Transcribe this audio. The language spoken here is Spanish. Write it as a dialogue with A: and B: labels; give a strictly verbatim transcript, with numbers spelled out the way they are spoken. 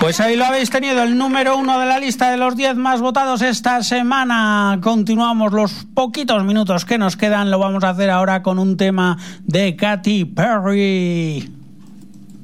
A: Pues ahí lo habéis tenido, el número uno de la lista de los diez más votados esta semana. Continuamos los poquitos minutos que nos quedan, lo vamos a hacer ahora con un tema de Katy Perry.